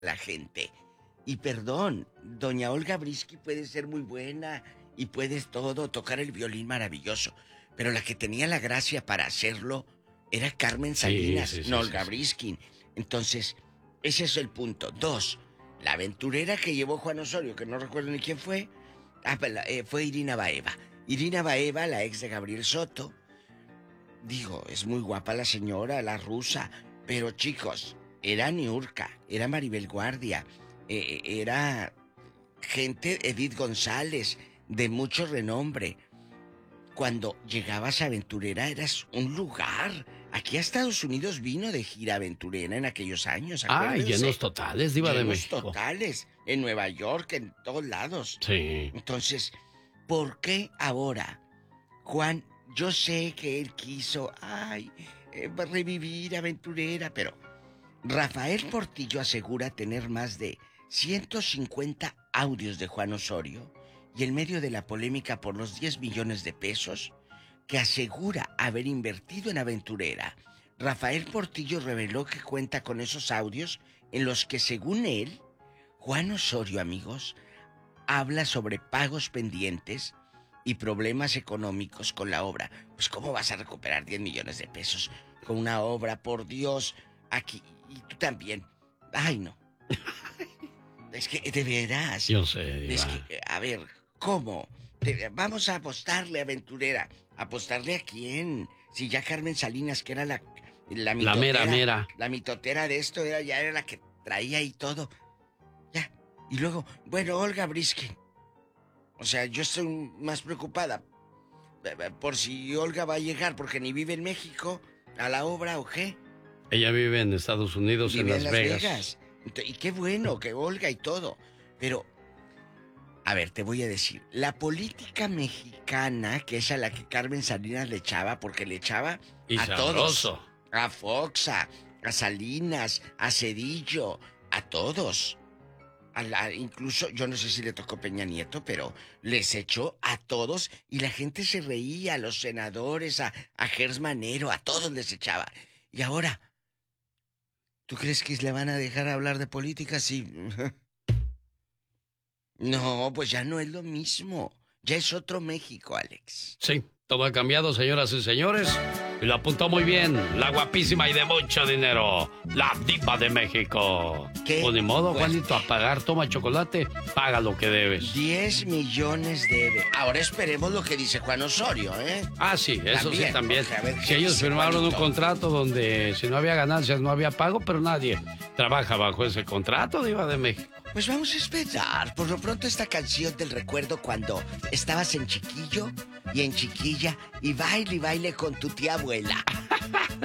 la gente. Y perdón, doña Olga Brisky puede ser muy buena y puedes todo, tocar el violín maravilloso. Pero la que tenía la gracia para hacerlo era Carmen Salinas, no Olga Brisky. Entonces, ese es el punto. 2, la aventurera que llevó Juan Osorio, que no recuerdo ni quién fue, fue Irina Baeva. Irina Baeva, la ex de Gabriel Soto. Digo, es muy guapa la señora, la rusa. Pero chicos, era Niurka, era Maribel Guardia, era gente, Edith González, de mucho renombre. Cuando llegabas a Aventurera eras un lugar. Aquí a Estados Unidos vino de gira Aventurera en aquellos años, acuérdense. Llenos totales, Diva de México. Llenos totales, en Nueva York, en todos lados. Sí. Entonces, ¿por qué ahora, Juan? Yo sé que él quiso, revivir Aventurera, pero Rafael Portillo asegura tener más de 150 audios de Juan Osorio y en medio de la polémica por los 10 millones de pesos que asegura haber invertido en Aventurera, Rafael Portillo reveló que cuenta con esos audios en los que, según él, Juan Osorio, amigos, habla sobre pagos pendientes y problemas económicos con la obra. Pues ¿cómo vas a recuperar 10 millones de pesos con una obra? Por Dios, aquí, y tú también. Ay, no. Es que, de veras. Yo sé, Diva. Es que, a ver, ¿cómo? Vamos a apostarle, Aventurera. ¿Apostarle a quién? Si ya Carmen Salinas, que era la mitotera, mera. La mitotera de esto, ya era la que traía y todo. Ya. Y luego, bueno, Olga Brisky. O sea, yo estoy más preocupada por si Olga va a llegar, porque ni vive en México, a la obra o qué. Ella vive en Estados Unidos, vive en Las Vegas. Y qué bueno que Olga y todo. Pero, a ver, te voy a decir. La política mexicana, que es a la que Carmen Salinas le echaba, porque le echaba y a sabroso. Todos. A Foxa, a Salinas, a Cedillo, a todos. Incluso, yo no sé si le tocó Peña Nieto, pero les echó a todos y la gente se reía, a los senadores, a Gers Manero, a todos les echaba. Y ahora, ¿tú crees que le van a dejar hablar de política? Sí. No, pues ya no es lo mismo. Ya es otro México, Alex. Sí, todo ha cambiado, señoras y señores. Y lo apuntó muy bien, la guapísima y de mucho dinero, la Diva de México. ¿Qué? Pues ni modo, Pues, Juanito, a pagar, toma chocolate, paga lo que debes. 10 millones debe. Ahora esperemos lo que dice Juan Osorio, ¿eh? Ah, sí, eso sí también. A ver, Si ellos firmaron Juanito un contrato donde si no había ganancias no había pago, pero nadie trabaja bajo ese contrato, Diva de México. Pues vamos a esperar. Por lo pronto esta canción del recuerdo cuando estabas en chiquillo y en chiquilla y baile con tu tía abuela.